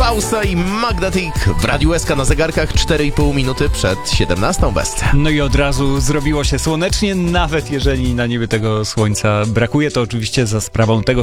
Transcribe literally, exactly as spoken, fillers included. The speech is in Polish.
Klausa i Magnetic w Radiu S K na zegarkach cztery i pół minuty przed siedemnastą West. No i od razu zrobiło się słonecznie, nawet jeżeli na niebie tego słońca brakuje, to oczywiście za sprawą tego